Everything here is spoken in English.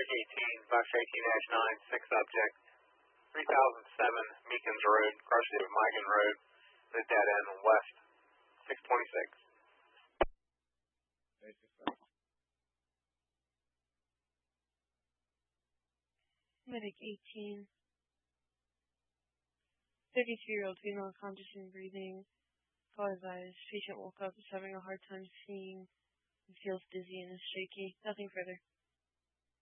18, Bush 18-9, 6 subject, 3007 Meekins Road, crossing of Migan Road, the dead end west, 626. Medic 18. 33-year-old female conscious and breathing. Caught his eyes. Patient woke up, is having a hard time seeing and feels dizzy and is shaky. Nothing further.